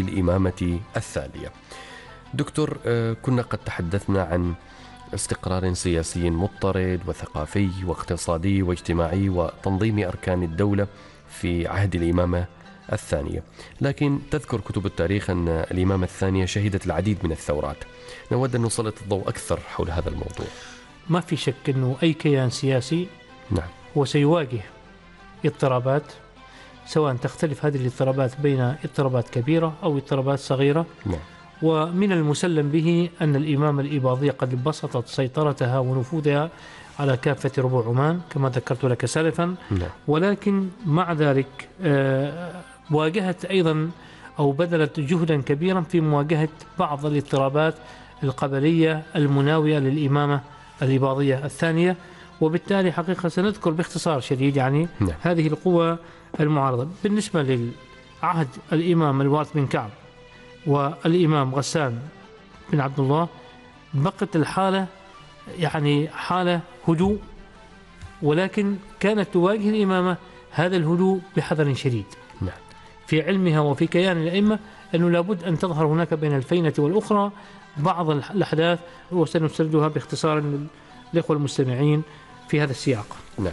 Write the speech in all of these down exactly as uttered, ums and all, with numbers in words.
للإمامة الثانية. دكتور، كنا قد تحدثنا عن استقرار سياسي مضطرد وثقافي واقتصادي واجتماعي وتنظيم أركان الدولة في عهد الإمامة الثانية، لكن تذكر كتب التاريخ أن الإمامة الثانية شهدت العديد من الثورات. نود أن نسلط الضوء أكثر حول هذا الموضوع. ما في شك أنه أي كيان سياسي نعم هو سيواجه اضطرابات، سواء تختلف هذه الاضطرابات بين اضطرابات كبيرة أو اضطرابات صغيرة. نعم. ومن المسلم به أن الإمامة الإباضية قد بسطت سيطرتها ونفوذها على كافة ربوع عمان كما ذكرت لك سلفا. نعم. ولكن مع ذلك واجهت أيضا أو بذلت جهدا كبيرا في مواجهة بعض الاضطرابات القبلية المناوية للإمامة الإباضية الثانية. وبالتالي حقيقة سنذكر باختصار شديد يعني نعم. هذه القوى المعارضة. بالنسبة للعهد الإمام الوارث بن كعب والإمام غسان بن عبد الله بقت الحالة يعني حالة هدوء، ولكن كانت تواجه الإمامة هذا الهدوء بحذر شديد. نعم. في علمها وفي كيان الأئمة أنه لابد أن تظهر هناك بين الفينة والأخرى بعض الأحداث، وسنسردها باختصار للإخوة المستمعين في هذا السياق. نعم.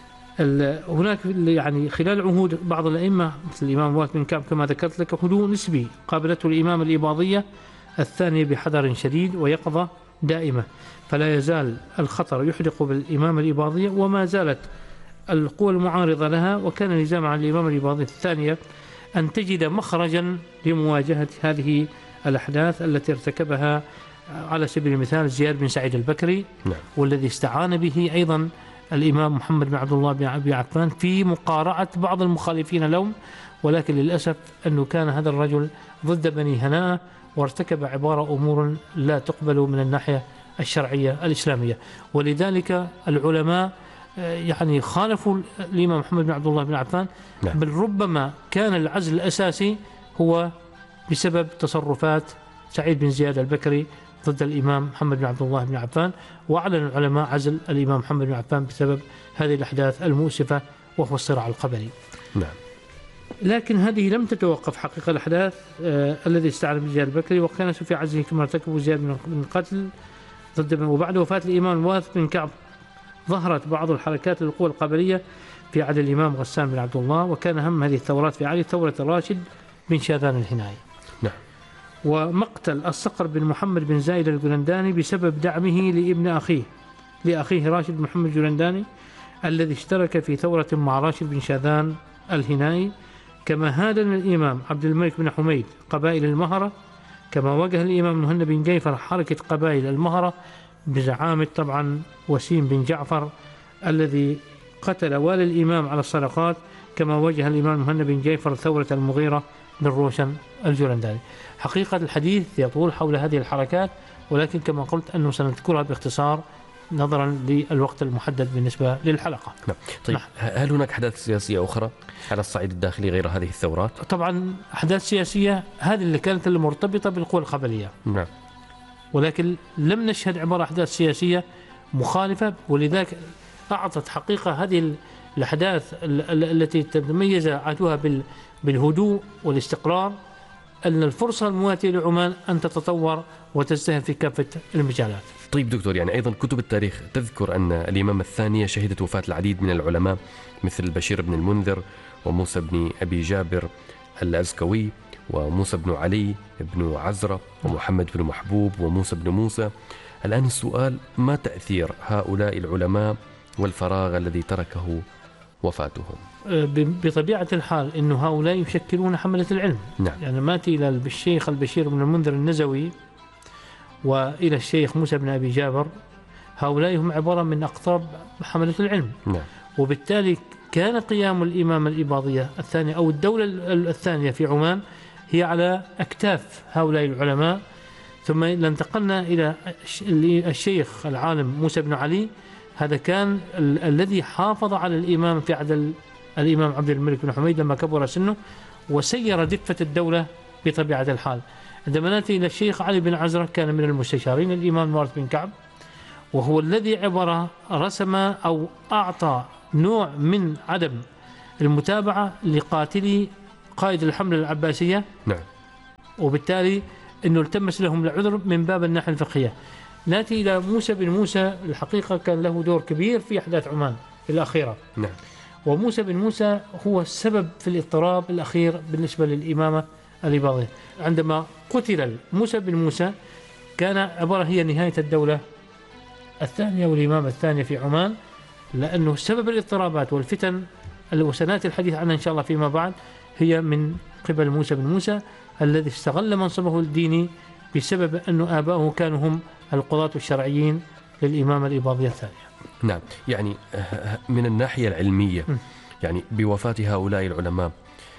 هناك يعني خلال عهود بعض الأئمة مثل الإمام الوارث بن كعب كما ذكرت لك هدوء نسبي قابلته الإمامة الإباضية الثانية بحذر شديد ويقظة دائمة، فلا يزال الخطر يحدق بالإمامة الإباضية وما زالت القوى المعارضة لها. وكان لزام على الإمامة الإباضية الثانية أن تجد مخرجا لمواجهة هذه الأحداث التي ارتكبها على سبيل المثال زياد بن سعيد البكري. نعم. والذي استعان به أيضا الإمام محمد بن عبد الله بن أبي عفان في مقارعة بعض المخالفين لهم، ولكن للأسف أنه كان هذا الرجل ضد بني هناء وارتكب عبارة أمور لا تقبل من الناحية الشرعية الإسلامية. ولذلك العلماء يعني خالفوا الإمام محمد بن عبد الله بن عفان. نعم. بل ربما كان العزل الأساسي هو بسبب تصرفات سعيد بن زياد البكري ضد الإمام محمد بن عبد الله بن عفان، وأعلن العلماء عزل الإمام محمد بن عفان بسبب هذه الأحداث المؤسفة وهو الصراع القبلي. نعم. لكن هذه لم تتوقف حقيقة الأحداث آه الذي استعان بن زياد البكري، وكان في عزله كما ارتكبوا زياد من القتل ضد. وبعد وفاة الإمام الوارث بن كعب ظهرت بعض الحركات للقوى القبلية في عهد الإمام غسان بن عبد الله، وكان أهم هذه الثورات في عهد ثورة راشد بن شاذان الهنائي. نعم. ومقتل الصقر بن محمد بن زايد الجلنداني بسبب دعمه لابن أخيه لأخيه راشد بن محمد الجلنداني الذي اشترك في ثورة مع راشد بن شاذان الهنائي. كما هادن الإمام عبد الملك بن حميد قبائل المهرة، كما واجه الإمام مهند بن جيفر حركة قبائل المهرة بزعامة طبعا وسيم بن جعفر الذي قتل والي الإمام على الصدقات. كما واجه الإمام مهند بن جيفر ثورة المغيرة بن روشن الجلنداني. حقيقة الحديث يطول حول هذه الحركات، ولكن كما قلت أنه سنذكرها باختصار نظرا للوقت المحدد بالنسبة للحلقة. نعم. طيب نعم. هل هناك أحداث سياسية أخرى على الصعيد الداخلي غير هذه الثورات؟ طبعا أحداث سياسية هذه اللي كانت المرتبطة بالقوى القبلية. نعم. ولكن لم نشهد عبارة أحداث سياسية مخالفة، ولذلك أعطت حقيقة هذه الأحداث التي تتميز عهدها بالهدوء والاستقرار أن الفرصة المواتية لعمان أن تتطور وتزدهر في كافة المجالات. طيب دكتور، يعني أيضا كتب التاريخ تذكر أن الإمامة الثانية شهدت وفاة العديد من العلماء مثل بشير بن المنذر وموسى بن أبي جابر الأزكوي وموسى بن علي بن عزرة ومحمد بن محبوب وموسى بن موسى. الآن السؤال: ما تأثير هؤلاء العلماء والفراغ الذي تركه وفاتهم؟ بطبيعة الحال أن هؤلاء يشكلون حملة العلم. نعم. يعني مات إلى الشيخ البشير بن المنذر النزوي وإلى الشيخ موسى بن أبي جابر، هؤلاء هم عبارة من أقطاب حملة العلم. نعم. وبالتالي كان قيام الإمامة الإباضية الثانية أو الدولة الثانية في عمان هي على أكتاف هؤلاء العلماء. ثم انتقلنا إلى الشيخ العالم موسى بن علي، هذا كان ال الذي حافظ على الإمام في عهد الإمام عبد الملك بن حميد لما كبر سنه وسير دفة الدولة بطبيعة الحال. عندما نأتي إلى الشيخ علي بن عزرة كان من المستشارين الإمام الوارث بن كعب، وهو الذي عبر رسم أو أعطى نوع من عدم المتابعة لقاتلي قائد الحملة العباسية. نعم. وبالتالي أنه التمس لهم العذر من باب الناحية الفقهية. نأتي إلى موسى بن موسى، الحقيقة كان له دور كبير في أحداث عمان الأخيرة. نعم. وموسى بن موسى هو السبب في الاضطراب الأخير بالنسبة للإمامة الإباضية. عندما قتل موسى بن موسى كان عبارة هي نهاية الدولة الثانية والإمامة الثانية في عمان، لأنه سبب الاضطرابات والفتن وسنأتي الحديث عنها إن شاء الله فيما بعد هي من قبل موسى بن موسى الذي استغل منصبه الديني بسبب أن آباؤه كانوا هم القضاة الشرعيين للإمامة الإباضية الثانية. نعم. يعني من الناحية العلمية يعني بوفاة هؤلاء العلماء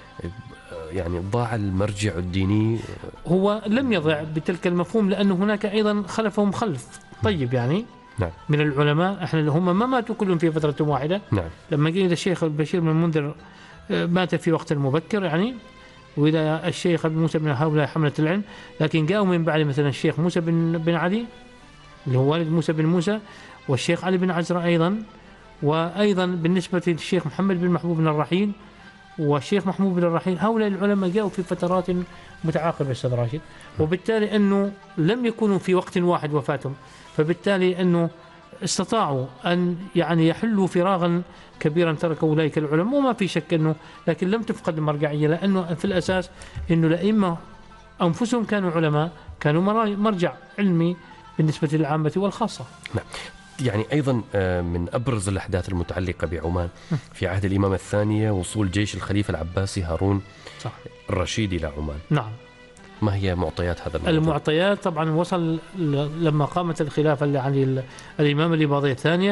يعني ضاع المرجع الديني؟ هو لم يضع بتلك المفهوم، لأنه هناك أيضا خلفهم خلف طيب يعني نعم. من العلماء احنا اللي هم ما ماتوا كلهم في فترة واحدة. نعم. لما جاء الشيخ البشير بن المنذر مات في وقت مبكر يعني، وإلى الشيخ موسى بن هؤلاء حملة العلم، لكن جاءوا من بعد مثلا الشيخ موسى بن بن علي اللي هو والد موسى بن موسى، والشيخ علي بن عزرا أيضا، وأيضا بالنسبة للشيخ محمد بن محبوب بن الرحيل والشيخ محمود بن الرحيل. هؤلاء العلماء جاءوا في فترات متعاقبة أستاذ راشد، وبالتالي أنه لم يكونوا في وقت واحد وفاتهم، فبالتالي أنه استطاعوا أن يعني يحلوا فراغا كبيرا تركوا أولئك العلماء، وما في شك أنه لكن لم تفقد المرجعية، لأنه في الأساس أنه الأئمة أنفسهم كانوا علماء، كانوا مرجع علمي بالنسبة للعامة والخاصة. نعم. يعني أيضا من أبرز الأحداث المتعلقة بعمان في عهد الإمامة الثانية وصول جيش الخليفة العباسي هارون صح. الرشيد إلى عمان. نعم. ما هي معطيات هذا الموضوع؟ المعطيات طبعا وصل لما قامت الخلافة يعني الإمامة الإباضية الثانية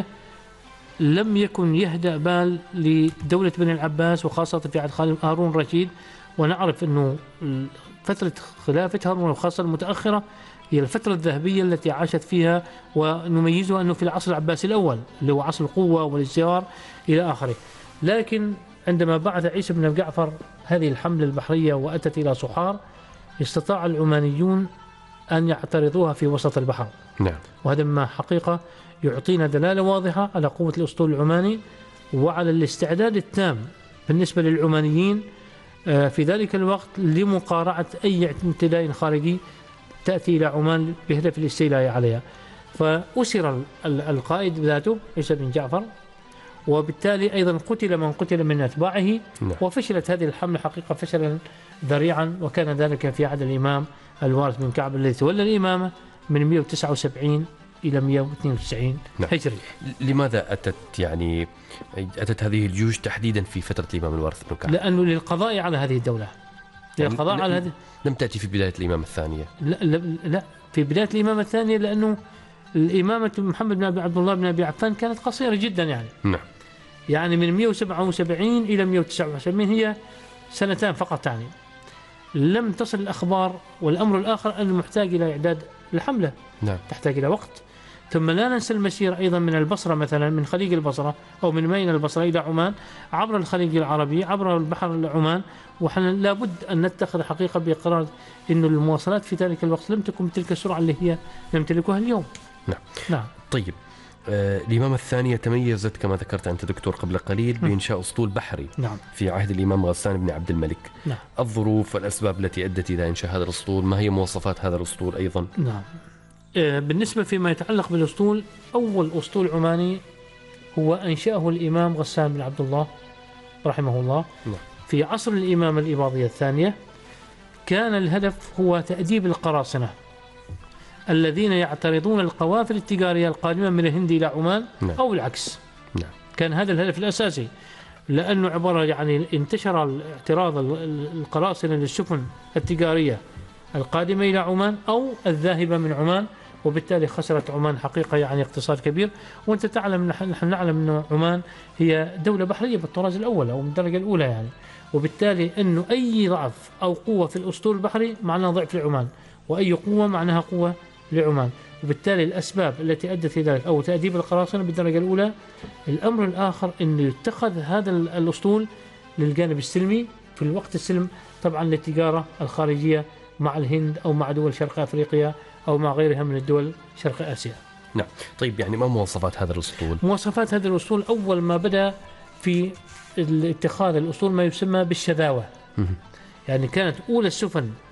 لم يكن يهدأ بال لدولة بني العباس، وخاصة في عهد هارون الرشيد. ونعرف أنه فترة خلافة هارون وخاصة المتأخرة هي الفترة الذهبية التي عاشت فيها، ونميزها أنه في العصر العباسي الأول اللي هو عصر القوة والازدهار إلى آخره. لكن عندما بعث عيسى بن جعفر هذه الحملة البحرية وأتت إلى صحار، استطاع العمانيون أن يعترضوها في وسط البحر. نعم. وهذا ما حقيقة يعطينا دلالة واضحة على قوة الأسطول العماني وعلى الاستعداد التام بالنسبة للعمانيين في ذلك الوقت لمقارعة أي امتداد خارجي تأتي إلى عمان بهدف الاستيلاء عليها. فأسر القائد ذاته عيسى بن جعفر، وبالتالي أيضا قتل من قتل من أتباعه. نعم. وفشلت هذه الحملة حقيقة فشلا ذريعا، وكان ذلك في عهد الإمام الوارث بن كعب الذي تولى الإمامة من مئة وتسعة وسبعين إلى مئة واثنين وتسعين نعم. هجري. لماذا أتت يعني أتت هذه الجيوش تحديدا في فترة الإمام الوارث بن كعب؟ لأنه للقضاء على هذه الدولة، للقضاء يعني على هذه. لم تأتي في بداية الإمامة الثانية؟ لا, لا, لا في بداية الإمامة الثانية، لأنه الإمامة محمد بن أبي عبد الله بن أبي عفان كانت قصيرة جدا يعني. نعم. يعني من مئة وسبعة وسبعين إلى مئة وتسعة وسبعين هي سنتان فقط يعني. لم تصل الأخبار، والأمر الآخر أنه محتاج إلى إعداد الحملة. نعم. تحتاج إلى وقت. ثم لا ننسى المسير أيضا من البصرة مثلا، من خليج البصرة أو من مين البصرة إلى عمان عبر الخليج العربي عبر البحر العمان. وحنا لابد أن نتخذ حقيقة بقرار أن المواصلات في ذلك الوقت لم تكن بتلك السرعة اللي هي نمتلكها اليوم. نعم. نعم. طيب آه الإمامة الثانية تميزت كما ذكرت أنت دكتور قبل قليل بإنشاء أسطول بحري. نعم. في عهد الإمام غسان بن عبد الملك. نعم. الظروف والأسباب التي أدت إلى إنشاء هذا الأسطول، ما هي مواصفات هذا الأسطول أيضا؟ نعم. بالنسبة فيما يتعلق بالأسطول، أول أسطول عماني هو أنشأه الإمام غسان بن عبد الله رحمه الله. نعم. في عصر الإمامة الإباضية الثانية. كان الهدف هو تأديب القراصنة الذين يعترضون القوافل التجارية القادمة من الهند إلى عمان. نعم. أو العكس. نعم. كان هذا الهدف الأساسي، لأنه عبارة يعني انتشر اعتراض القراصنة للسفن التجارية القادمة إلى عمان أو الذاهبة من عمان، وبالتالي خسرت عمان حقيقة يعني اقتصاد كبير. وأنت تعلم، نحن نعلم أن عمان هي دولة بحرية بالطراز الأول أو من الدرجة الأولى يعني، وبالتالي أنه أي ضعف أو قوة في الأسطول البحري معناها ضعف لعمان، وأي قوة معناها قوة لعمان. وبالتالي الأسباب التي أدت إلى ذلك أو تأديب القراصنة بالدرجة الأولى. الأمر الآخر أنه يتخذ هذا الأسطول للجانب السلمي في الوقت السلم، طبعا للتجارة الخارجية مع الهند أو مع دول شرق أفريقيا أو مع غيرها من الدول شرق آسيا. نعم. طيب يعني ما مواصفات هذا الأسطول؟ مواصفات هذا الأسطول، أول ما بدأ في اتخاذ الأسطول ما يسمى بالشذاوة. م- يعني كانت أولى السفن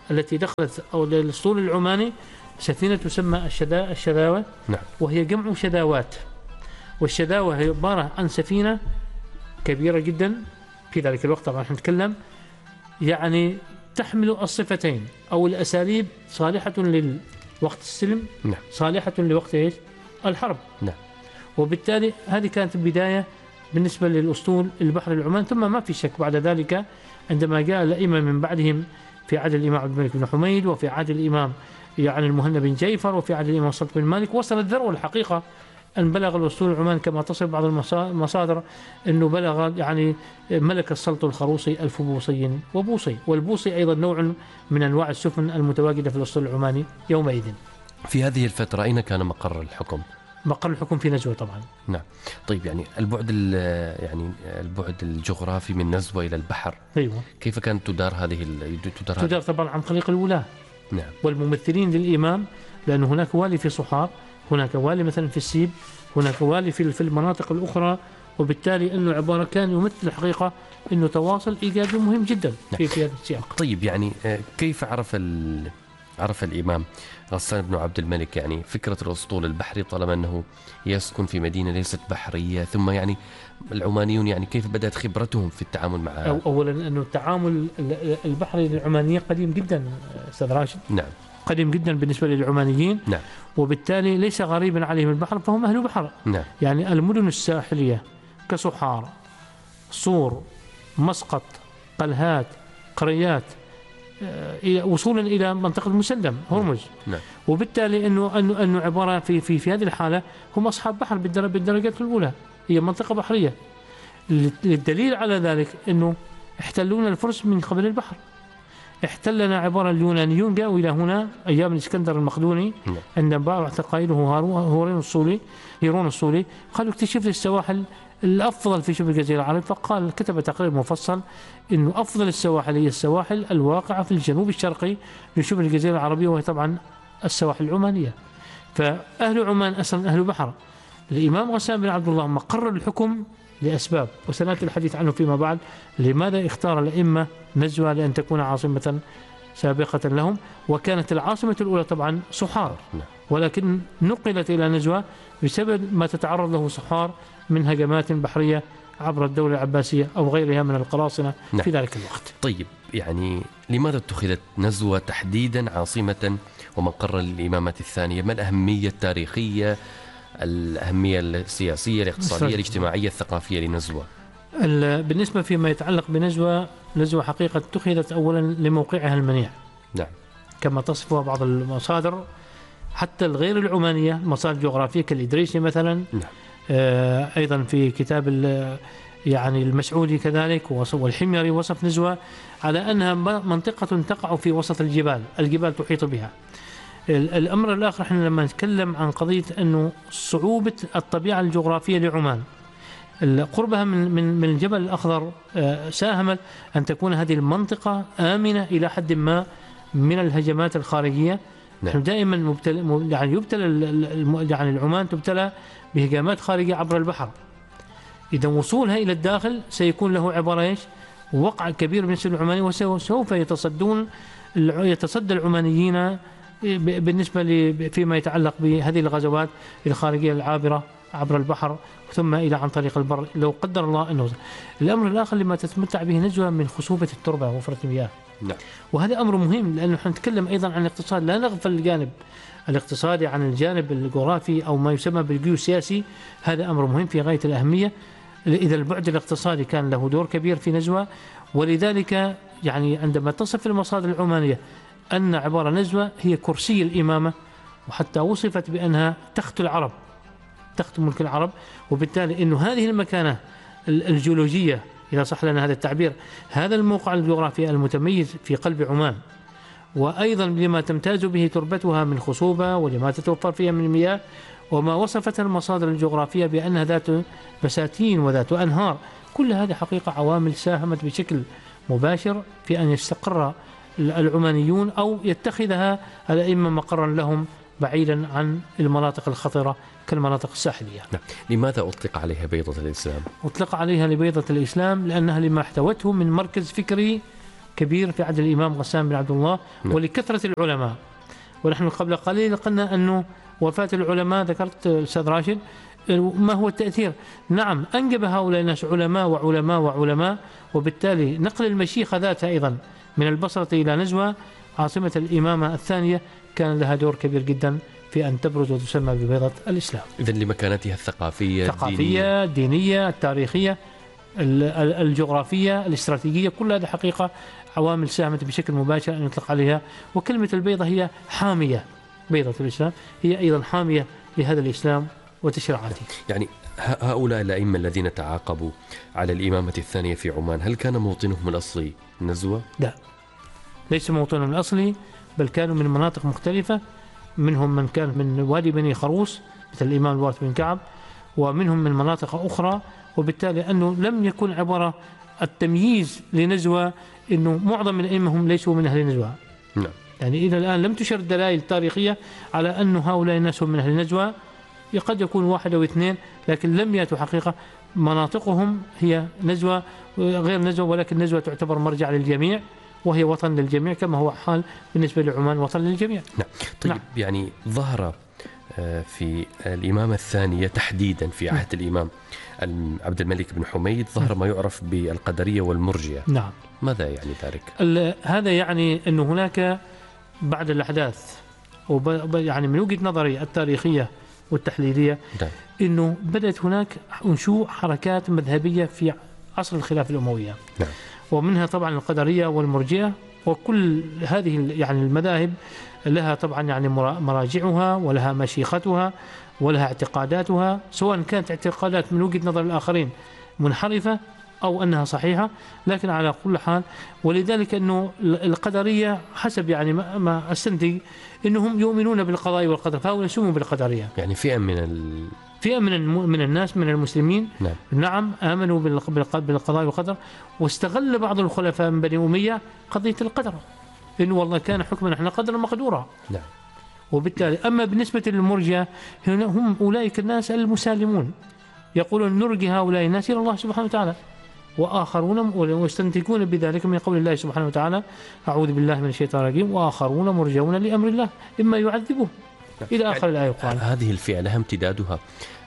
التي دخلت أو للأسطول العماني سفينة تسمى الشدا الشذاوة، نعم. وهي جمع شذاوات، والشذاوة هي عبارة عن سفينة كبيرة جدا في ذلك الوقت. طبعا نتكلم يعني تحمل الصفتين أو الأساليب صالحة للوقت السلم، نعم. صالحة لوقت إيش؟ الحرب، نعم. وبالتالي هذه كانت البداية بالنسبة للأسطول البحر العمان. ثم ما في شك بعد ذلك عندما جاء الأئمة من بعدهم في عهد الإمام عبد الملك بن حميد، وفي عهد الإمام يعني المهنا بن جيفر، وفي عهد الإمام سلطان بن مالك، وصل الذروة الحقيقة أن بلغ الأسطول العمان كما تصف بعض المصادر أنه بلغ يعني ملك السلط الخروصي ألف بوصي وبوصي، والبوصي أيضا نوع من أنواع السفن المتواجدة في الأسطول العماني يومئذ. في هذه الفترة أين كان مقر الحكم؟ مقر الحكم في نزوة طبعا. نعم. طيب يعني البعد يعني البعد الجغرافي من نزوة إلى البحر، أيوة. كيف كانت تدار هذه تدار, تدار طبعا عن طريق الولاة، نعم. والممثلين للإمام، لأن هناك والي في صحار، هناك والي مثلا في السيب، هناك والي في في المناطق الأخرى، وبالتالي أنه عبارة كان يمثل الحقيقة أنه تواصل إيجابي مهم جدا في في هذا السياق. طيب يعني كيف عرف عرف الإمام غسان بن عبد الملك يعني فكرة الأسطول البحري طالما أنه يسكن في مدينة ليست بحرية؟ ثم يعني العمانيون يعني كيف بدأت خبرتهم في التعامل مع أو أولا أنه التعامل البحري للعمانيين قديم جدا أستاذ راشد، نعم، قديم جدا بالنسبة للعمانيين، نعم، وبالتالي ليس غريبا عليهم البحر، فهم أهل بحر، نعم. يعني المدن الساحلية كصحار، صور، مسقط، قلهات، قريات، وصولا الى منطقه المسلم هرمز، نعم. وبالتالي انه انه انه عباره في في في هذه الحاله هم اصحاب بحر بالدرجات الاولى، هي منطقه بحريه. للدليل على ذلك انه احتلونا الفرس من قبل البحر، احتلنا عباره اليونانيون جاءوا الى هنا ايام الاسكندر المقدوني، نعم. عندما باع قائله هورين الصولي هيرون الصولي، قالوا اكتشف السواحل الأفضل في شبه الجزيرة العربية، فقال كتب تقرير مفصل إنه أفضل السواحل هي السواحل الواقعة في الجنوب الشرقي لشبه الجزيرة العربية، وهي طبعا السواحل العمانية. فأهل عمان أصلا أهل بحر. الإمام غسان بن عبد الله مقر الحكم لأسباب وسنأتي الحديث عنه فيما بعد. لماذا اختار الأئمة نزوة لأن تكون عاصمة سابقة لهم؟ وكانت العاصمة الأولى طبعا صحار، ولكن نقلت إلى نزوة بسبب ما تتعرض له صحار من هجمات بحرية عبر الدولة العباسية أو غيرها من القراصنة، نعم. في ذلك الوقت. طيب يعني لماذا اتخذت نزوة تحديدا عاصمة ومقر للإمامة الثانية؟ ما الأهمية التاريخية، الأهمية السياسية، الاقتصادية، الاجتماعية، الثقافية لنزوة؟ بالنسبة فيما يتعلق بنزوة، نزوة حقيقة اتخذت أولا لموقعها المنيع، نعم، كما تصفها بعض المصادر حتى الغير العمانية، مصادر جغرافية كالإدريسي مثلا، نعم. آه أيضا في كتاب يعني المسعودي كذلك والحميري وصف نزوة على أنها منطقة تقع في وسط الجبال، الجبال تحيط بها. الأمر الآخر، احنا لما نتكلم عن قضية أنه صعوبة الطبيعة الجغرافية لعمان، قربها من من من الجبل الأخضر ساهمت أن تكون هذه المنطقة آمنة إلى حد ما من الهجمات الخارجية. نحن دائما مبتل يعني يبتلى يعني العمان تبتلى بهجمات خارجية عبر البحر. إذا وصولها إلى الداخل سيكون له عبارة إيش؟ وقع كبير بالنسبة للعمانيين، وسوف يتصدون يتصدى العمانيين بالنسبة فيما يتعلق بهذه الغزوات الخارجية العابرة عبر البحر ثم إلى عن طريق البر لو قدر الله أنه. الأمر الآخر لما تتمتع به نزوة من خصوبة التربة ووفرة المياه، نعم. وهذا أمر مهم لأنه نتكلم أيضا عن الاقتصاد، لا نغفل الجانب الاقتصادي عن الجانب الجغرافي أو ما يسمى بالجيوسياسي، هذا أمر مهم في غاية الأهمية. إذا البعد الاقتصادي كان له دور كبير في نزوة، ولذلك يعني عندما تصف المصادر العمانية أن عبارة نزوة هي كرسي الإمامة، وحتى وصفت بأنها تخت العرب، تخت ملك العرب، وبالتالي أنه هذه المكانة الجيولوجية إذا صح لنا هذا التعبير، هذا الموقع الجغرافي المتميز في قلب عمان، وأيضا لما تمتاز به تربتها من خصوبة ولما تتوفر فيها من المياه، وما وصفت المصادر الجغرافية بأنها ذات بساتين وذات أنهار، كل هذه حقيقة عوامل ساهمت بشكل مباشر في أن يستقر العمانيون أو يتخذها الأئمة مقرا لهم بعيدا عن المناطق الخطرة كالمناطق الساحلية. نعم. لماذا أطلق عليها بيضة الإسلام؟ أطلق عليها لبيضة الإسلام لأنها لما احتوته من مركز فكري كبير في عهد الإمام غسان بن عبد الله ولكثرة العلماء. ونحن قبل قليل قلنا أنه وفاة العلماء، ذكرت أستاذ راشد ما هو التأثير. نعم أنجب هؤلاء الناس علماء وعلماء وعلماء، وبالتالي نقل المشيخة ذاتها أيضا من البصرة إلى نزوة عاصمة الإمامة الثانية كان لها دور كبير جدا في أن تبرز وتسمى ببيضة الإسلام. إذن لمكانتها الثقافية الثقافية الدينية التاريخية الجغرافية الاستراتيجية، كل هذه حقيقة عوامل ساهمت بشكل مباشر أن يطلق عليها. وكلمة البيضة هي حامية، بيضة الإسلام هي أيضا حامية لهذا الإسلام وتشريعاته. يعني هؤلاء الأئمة الذين تعاقبوا على الإمامة الثانية في عمان، هل كان موطنهم الأصلي نزوة؟ لا، ليس موطنهم الأصلي، بل كانوا من مناطق مختلفة. منهم من كان من وادي بني خروس مثل الإمام الوارث بن كعب، ومنهم من مناطق أخرى. وبالتالي أنه لم يكن عبارة التمييز لنزوة أنه معظم من الأئمة هم ليسوا من أهل نزوة. نعم. يعني إلى الآن لم تشر دلائل تاريخية على أن هؤلاء الناس هم من أهل نزوة. قد يكون واحد أو اثنين، لكن لم يأتوا حقيقة. مناطقهم هي نزوة غير نزوة، ولكن نزوة تعتبر مرجع للجميع وهي وطن للجميع، كما هو حال بالنسبة لعمان وطن للجميع. نعم. طيب نعم. يعني ظهر في الإمامة الثانية تحديدا في عهد الإمام عبد الملك بن حميد ظهر ما يعرف بالقدرية والمرجئة. نعم. ماذا يعني ذلك؟ هذا يعني أنه هناك بعد الأحداث يعني من وجهة نظري التاريخية والتحليلية ده. أنه بدأت هناك نشوء حركات مذهبية في عصر الخلافة الأموية. نعم. ومنها طبعا القدرية والمرجئة، وكل هذه يعني المذاهب لها طبعا يعني مراجعها ولها مشيختها ولها اعتقاداتها، سواء كانت اعتقادات من وجهة نظر الآخرين منحرفة أو أنها صحيحة، لكن على كل حال. ولذلك أنه القدرية حسب يعني ما أستنتج أنهم يؤمنون بالقضاء والقدر، فهؤلاء سموا بالقدرية. يعني فئة من ال... فئة من من الناس من المسلمين نعم, نعم آمنوا بالقضاء والقدر. واستغل بعض الخلفاء من بني أمية قضية القدر، إنه والله كان حكمنا احنا قدرا مقدورا. نعم. وبالتالي أما بالنسبة للمرجئة هم أولئك الناس المسالمون، يقولون نرجي هؤلاء الناس إلى الله سبحانه وتعالى، وآخرون ويستنتجون بذلك من قول الله سبحانه وتعالى أعوذ بالله من الشيطان الرجيم وآخرون مرجون لأمر الله إما يعذبه إلى آخر الآية. قال هذه الفئة لها امتدادها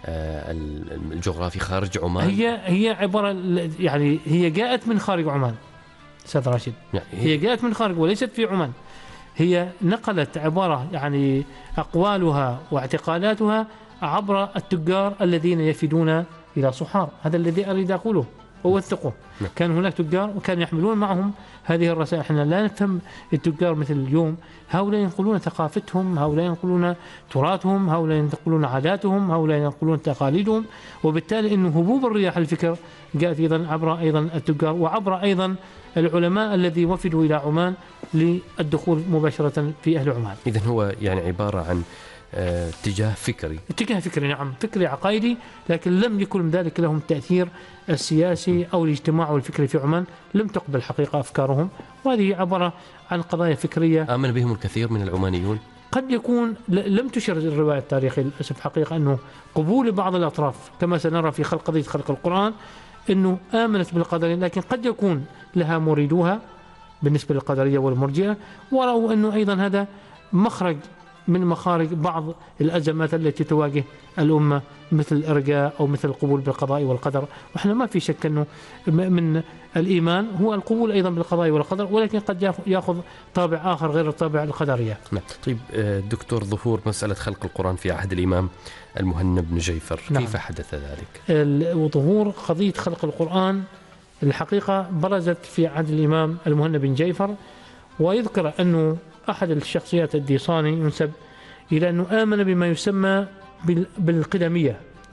الجغرافي خارج عمان. هي هي عبارة يعني هي جاءت من خارج عمان أستاذ راشد، يعني هي جاءت من خارج وليست في عمان. هي نقلت عبارة يعني أقوالها واعتقاداتها عبر التجار الذين يفدون إلى صحار. هذا الذي أريد أقوله ووثقه. كان هناك تجار وكانوا يحملون معهم هذه الرسائل. احنا لا نفهم التجار مثل اليوم، هؤلاء ينقلون ثقافتهم، هؤلاء ينقلون تراثهم، هؤلاء ينقلون عاداتهم، هؤلاء ينقلون تقاليدهم. وبالتالي إنه هبوب الرياح الفكر جاءت أيضا عبر أيضا التجار وعبر أيضا العلماء الذي وفدوا إلى عمان للدخول مباشرة في أهل عمان. إذن هو يعني عبارة عن اتجاه فكري اتجاه فكري نعم، فكري عقائدي، لكن لم يكن ذلك لهم تأثير السياسي أو الاجتماعي والفكري في عمان. لم تقبل حقيقة أفكارهم، وهذه عبارة عن قضايا فكرية آمن بهم الكثير من العمانيون. قد يكون لم تشر الرواية التاريخية للأسف حقيقة أنه قبول بعض الأطراف كما سنرى في خلق قضية خلق القرآن أنه آمنت بالقدر، لكن قد يكون لها مريدوها بالنسبة للقدرية والمرجئة، ورأوا أنه أيضا هذا مخرج من مخارج بعض الأزمات التي تواجه الأمة مثل الإرجاء أو مثل القبول بالقضاء والقدر. وإحنا ما في شك أنه من الإيمان هو القبول أيضا بالقضاء والقدر، ولكن قد يأخذ طابع آخر غير الطابع القدرية. نعم. طيب دكتور، ظهور مسألة خلق القرآن في عهد الإمام المهنا بن جيفر، نعم. كيف حدث ذلك؟ وظهور قضية خلق القرآن الحقيقة برزت في عهد الإمام المهنا بن جيفر. ويذكر أنه أحد الشخصيات الديصاني ينسب إلى أنه آمن بما يسمى بالقدمية،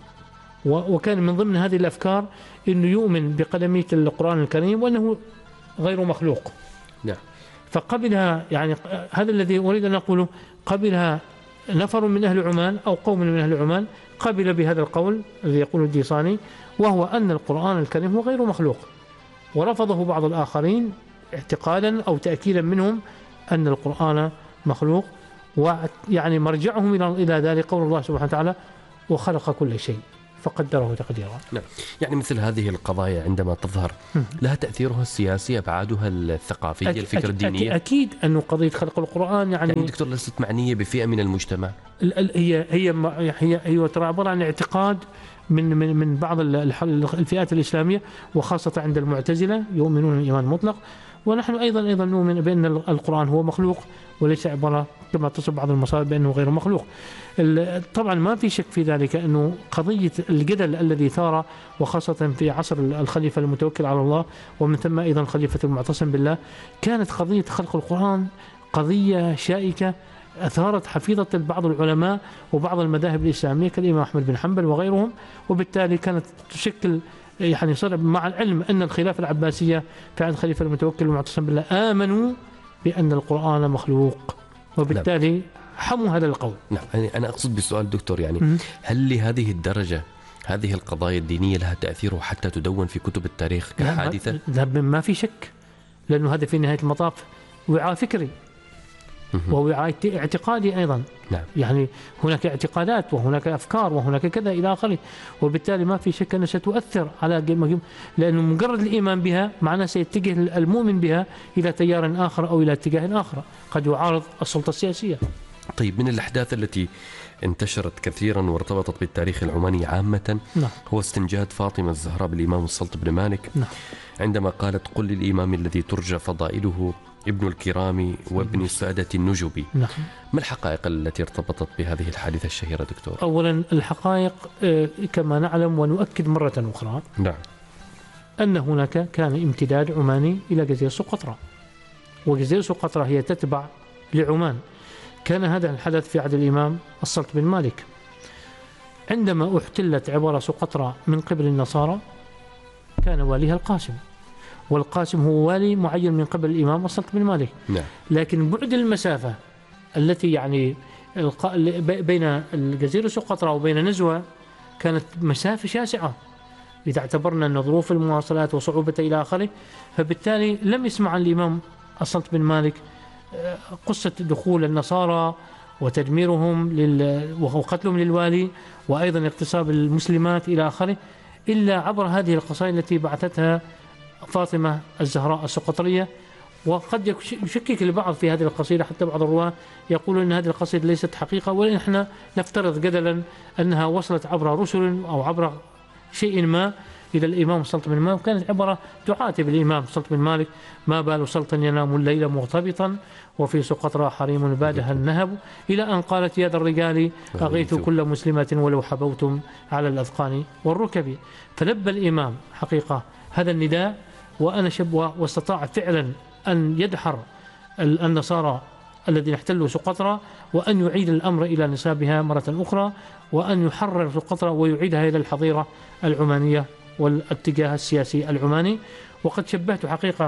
وكان من ضمن هذه الأفكار أنه يؤمن بقدمية القرآن الكريم وأنه غير مخلوق. نعم. فقبلها يعني هذا الذي أريد أن أقوله، قبلها نفر من أهل عمان أو قوم من أهل عمان قبل بهذا القول الذي يقوله الديصاني، وهو أن القرآن الكريم هو غير مخلوق، ورفضه بعض الآخرين اعتقادا أو تأكيدا منهم أن القرآن مخلوق. ويعني مرجعهم إلى ذلك قول الله سبحانه وتعالى وخلق كل شيء فقدره تقديرا. نعم. يعني مثل هذه القضايا عندما تظهر لها تأثيرها السياسي، أبعادها الثقافية، أك الفكر أك الدينية. أكيد أنه قضية خلق القرآن يعني, يعني دكتور ليست معنية بفئة من المجتمع. هي هي هي هي ترى عبارة عن اعتقاد من من من بعض الفئات الإسلامية، وخاصة عند المعتزلة يؤمنون الإيمان المطلق. ونحن أيضا أيضا نؤمن بأن القرآن هو مخلوق وليس عبارة كما تصف بعض المصادر بأنه غير مخلوق. طبعا ما في شك في ذلك أنه قضية الجدل الذي ثار وخاصة في عصر الخليفة المتوكل على الله ومن ثم أيضا الخليفة المعتصم بالله، كانت قضية خلق القرآن قضية شائكة أثارت حفيظة بعض العلماء وبعض المذاهب الإسلامية كالإمام أحمد بن حنبل وغيرهم، وبالتالي كانت تشكل يعني صار مع العلم أن الخلافة العباسية في عهد الخليفة المتوكل والمعتصم بالله آمنوا بأن القرآن مخلوق، وبالتالي حموا هذا القول. نعم. أنا أقصد بالسؤال دكتور يعني هل لهذه الدرجة هذه القضايا الدينية لها تأثير حتى تدون في كتب التاريخ كحادثة؟ لا ما في شك، لأنه هذا في نهاية المطاف وعاء فكري ووعاء اعتقادي أيضا. نعم. يعني هناك اعتقادات وهناك أفكار وهناك كذا إلى آخره، وبالتالي ما في شك أنها ستؤثر على، لأنه مجرد الإيمان بها معناه سيتجه المؤمن بها إلى تيار آخر أو إلى اتجاه آخر قد يعارض السلطة السياسية. طيب، من الأحداث التي انتشرت كثيرا وارتبطت بالتاريخ العماني عامة نعم. هو استنجاد فاطمة الزهراء بالإمام السلط بن مالك. نعم. عندما قالت: قل للإمام الذي ترجى فضائله ابن الكرام وابن السادة النجبي. نعم. ما الحقائق التي ارتبطت بهذه الحادثة الشهيرة دكتور؟ أولا الحقائق كما نعلم ونؤكد مرة أخرى نعم. أن هناك كان امتداد عماني إلى جزيرة سقطرى، وجزيرة سقطرى هي تتبع لعمان. كان هذا الحدث في عهد الإمام السلط بن مالك عندما احتلت عبارة سقطرى من قبل النصارى، كان واليها القاسم، والقاسم هو والي معين من قبل الإمام السلط بن مالك. نعم. لكن بعد المسافة التي يعني بين الجزيرة سقطرى وبين نزوة كانت مسافة شاسعة إذا اعتبرنا أن ظروف المواصلات وصعوبة إلى آخره، فبالتالي لم يسمع عن الإمام السلط بن مالك قصة دخول النصارى وتدميرهم وقتلهم للوالي وأيضا اغتصاب المسلمات إلى آخره إلا عبر هذه القصائد التي بعثتها فاطمة الزهراء السقطرية. وقد يشكك البعض في هذه القصيدة، حتى بعض الرواة يقولون أن هذه القصيدة ليست حقيقة، ونحن نفترض جدلا أنها وصلت عبر رسل أو عبر شيء ما إلى الإمام السلط بن مالك، وكانت عبارة تعاتب الإمام السلط بن مالك: ما بال سلط ينام الليل مغتبطا وفي سقطرى حريم بادها النهب، إلى أن قالت: يا ذا الرجال أغيث كل مسلمة ولو حبوتم على الأذقان والركب. فلبى الإمام حقيقة هذا النداء، وأنا شب واستطاع فعلا أن يدحر النصارى الذين احتلوا سقطرى وأن يعيد الأمر إلى نصابها مرة أخرى، وأن يحرر سقطرى ويعيدها إلى الحظيرة العمانية والاتجاه السياسي العماني. وقد شبهت حقيقة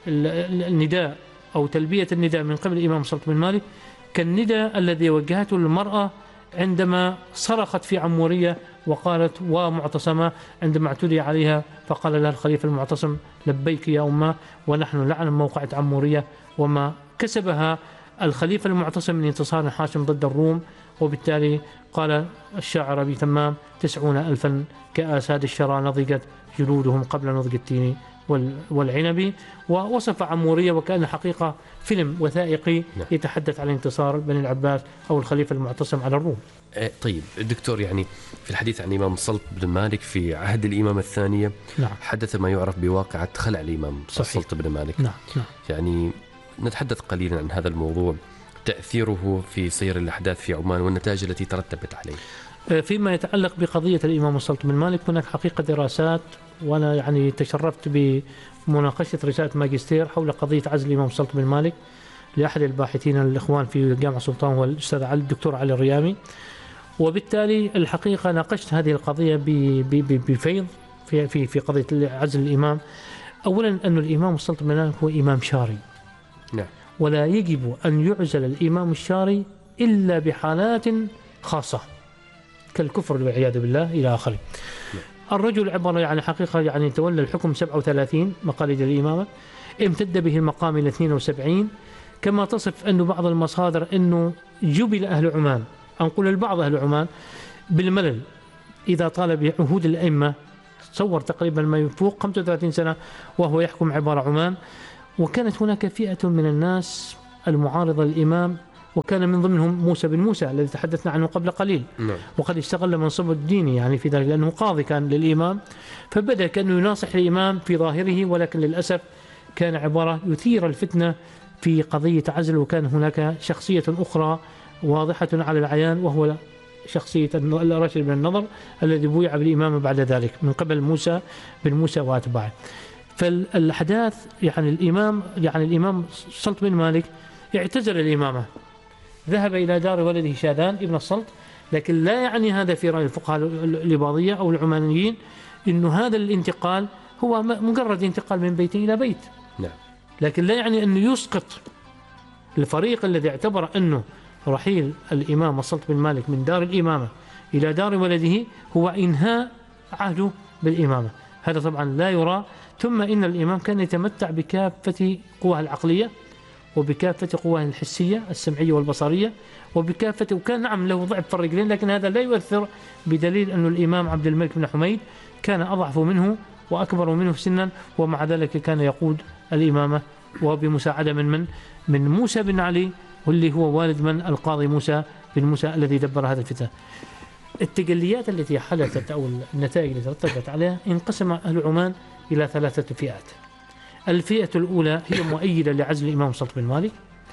النداء أو تلبية النداء من قبل الإمام السلط بن مالك كالنداء الذي وجهته المرأة عندما صرخت في عمورية وقالت: ومعتصمة، عندما اعتدي عليها فقال لها الخليفة المعتصم: لبيك يا أمة، ونحن نعلم موقعة عمورية وما كسبها الخليفة المعتصم من انتصار حاشم ضد الروم. وبالتالي قال الشاعر أبي تمام: تسعون ألفا كآساد الشرى نضجت جلودهم قبل نضج التين والعنب. ووصف عمورية وكأن حقيقة فيلم وثائقي يتحدث عن انتصار بني العباس أو الخليفة المعتصم على الروم. طيب دكتور، يعني في الحديث عن الإمام السلط بن مالك في عهد الإمامة الثانية نعم. حدث ما يعرف بواقعة خلع الإمام السلط بن مالك. نعم. نعم. يعني نتحدث قليلا عن هذا الموضوع، تأثيره في سير الأحداث في عمان والنتائج التي ترتبت عليه. فيما يتعلق بقضية الإمام السلط بن مالك هناك حقيقة دراسات، وأنا يعني تشرفت بمناقشة رسالة ماجستير حول قضية عزل الإمام السلط بن مالك لأحد الباحثين الإخوان في جامعة سلطان هو الأستاذ علي الدكتور علي الريامي. وبالتالي الحقيقة ناقشت هذه القضية بفيض في في في قضية عزل الإمام. أولا أن الإمام السلط بن مالك هو إمام شاري. نعم. ولا يجب أن يعزل الإمام الشاري إلا بحالات خاصة كالكفر والعياذ بالله إلى آخره. الرجل عبارة يعني حقيقة يعني تولى الحكم سبعة وثلاثين مقاليد الإمامة، امتد به المقام إلى اثنين وسبعين، كما تصف أنه بعض المصادر أنه جبل أهل عمان، أنقل البعض أهل عمان بالملل إذا طال بعهود الأئمة تصور تقريبا ما يفوق خمسة وثلاثين سنة وهو يحكم عبارة عمان. وكانت هناك فئة من الناس المعارضة للإمام، وكان من ضمنهم موسى بن موسى الذي تحدثنا عنه قبل قليل. نعم. وقد استغل منصبه الديني يعني في ذلك لأنه قاضي كان للإمام، فبدأ كأنه يناصح الإمام في ظاهره، ولكن للأسف كان عبارة يثير الفتنة في قضية عزل. وكان هناك شخصية أخرى واضحة على العيان وهو شخصية راشد بن النضر الذي بويع بالإمامة بعد ذلك من قبل موسى بن موسى وأتباعه. فالأحداث يعني الإمام يعني الإمام السلط بن مالك اعتزل الإمامة، ذهب إلى دار ولده شاذان ابن السلط، لكن لا يعني هذا في رأي الفقهاء الإباضية أو العمانيين إنه هذا الانتقال هو مجرد انتقال من بيت إلى بيت. نعم. لكن لا يعني أنه يسقط الفريق الذي اعتبر أنه رحيل الإمام السلط بن مالك من دار الإمامة إلى دار ولده هو إنهاء عهده بالإمامة. هذا طبعا لا يرى. ثم إن الإمام كان يتمتع بكافة قواه العقلية وبكافة قواه الحسية السمعية والبصرية وبكافة، وكان نعم له ضعف في الرجلين، لكن هذا لا يؤثر بدليل أن الإمام عبد الملك بن حميد كان أضعف منه وأكبر منه سنا، ومع ذلك كان يقود الإمامة وبمساعدة من من من موسى بن علي واللي هو والد من القاضي موسى بن موسى الذي دبر هذا الفتنة. التجليات التي حدثت أو النتائج التي ترتبت عليها انقسم أهل عمان إلى ثلاثة فئات. الفئة الأولى هي مؤيدة لعزل الإمام السلط بن مالك.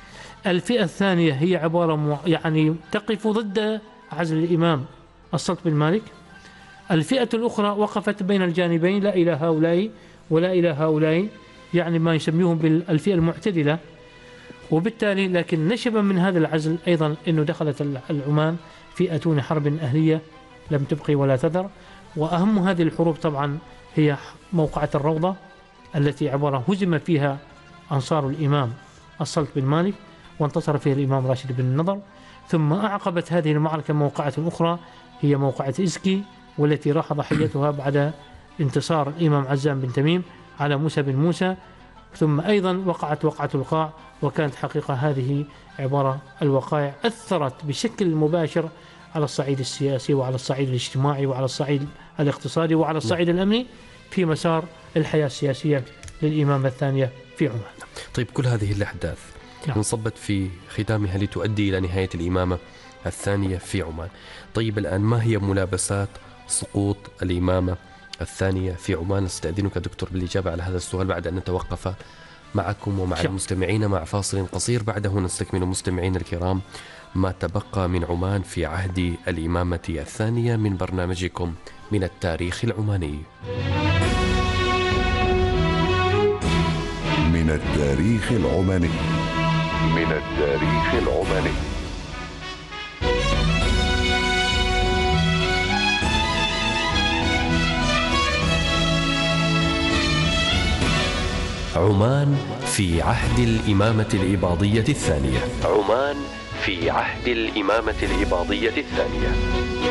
الفئة الثانية هي عبارة يعني تقف ضد عزل الإمام السلط بن مالك. الفئة الأخرى وقفت بين الجانبين، لا إلى هؤلاء ولا إلى هؤلاء، يعني ما يسميهم بالفئة المعتدلة. وبالتالي لكن نشبا من هذا العزل أيضا أنه دخلت العمان في أتون حرب أهلية لم تبقي ولا تذر. وأهم هذه الحروب طبعا هي موقعة الروضة التي عبارة هزم فيها أنصار الإمام السلط بن مالك وانتصر فيها الإمام راشد بن النضر. ثم أعقبت هذه المعركة موقعة أخرى هي موقعة إزكي، والتي راح ضحيتها بعد انتصار الإمام عزام بن تميم على موسى بن موسى. ثم أيضا وقعت وقعة القاع، وكانت حقيقة هذه عبارة الوقائع أثرت بشكل مباشر على الصعيد السياسي وعلى الصعيد الاجتماعي وعلى الصعيد الاقتصادي وعلى الصعيد الأمني في مسار الحياة السياسية للإمامة الثانية في عمان. طيب كل هذه الأحداث نعم. انصبت في ختامها لتؤدي إلى نهاية الإمامة الثانية في عمان. طيب الآن ما هي ملابسات سقوط الإمامة الثانية في عمان؟ استأذنك دكتور بالإجابة على هذا السؤال بعد أن نتوقف معكم ومع المستمعين مع فاصل قصير، بعده نستكمل مستمعين الكرام ما تبقى من عمان في عهد الإمامة الثانية من برنامجكم من التاريخ العماني. من التاريخ العماني. من التاريخ العماني. عمان في عهد الإمامة الإباضية الثانية. عمان في عهد الإمامة الإباضية الثانية.